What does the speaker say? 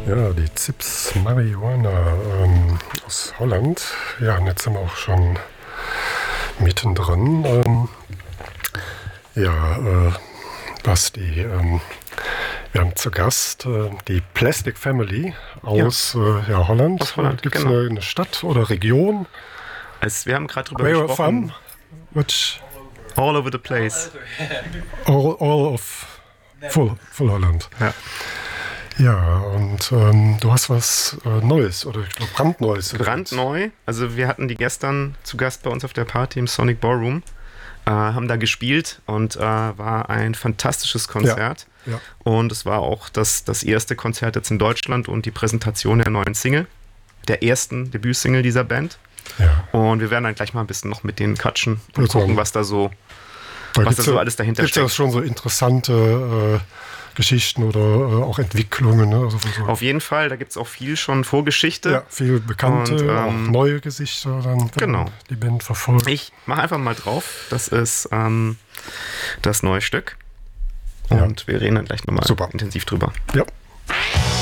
Ja, die Zips Marihuana aus Holland. Ja, und jetzt sind wir auch schon mittendrin. Basti, wir haben zu Gast die Plastic Family aus Holland. Aus Holland, Gibt es genau. eine Stadt oder Region? Wir haben gerade drüber Where gesprochen. from? Which? All over the place. All of full Holland. Ja. Ja, und du hast was Neues oder ich glaube brandneues. Brandneu. Also wir hatten die gestern zu Gast bei uns auf der Party im Sonic Ballroom. Haben da gespielt und war ein fantastisches Konzert. Ja. Und es war auch das erste Konzert jetzt in Deutschland und die Präsentation der neuen Single, der ersten Debütsingle dieser Band. Ja. Und wir werden dann gleich mal ein bisschen noch mit denen quatschen und Also, gucken, was da so alles dahinter steckt. Gibt es schon so interessante Geschichten oder auch Entwicklungen? Ne? Also so. Auf jeden Fall, da gibt es auch viel schon Vorgeschichte. Ja, viel bekannte, Und, auch neue Gesichter, dann, wenn genau. man die Band verfolgt. Ich mache einfach mal drauf. Das ist das neue Stück. Und wir reden dann gleich nochmal intensiv drüber. Ja.